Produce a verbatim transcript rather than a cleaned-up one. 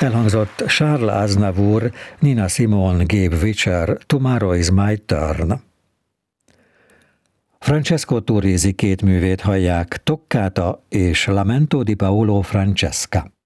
Elhangzott Charles Aznavour, Nina Simone, Gabe Witcher, Tomorrow is my turn. Francesco Turrisi két művét hallják, Toccata és Lamento di Paolo Francesca.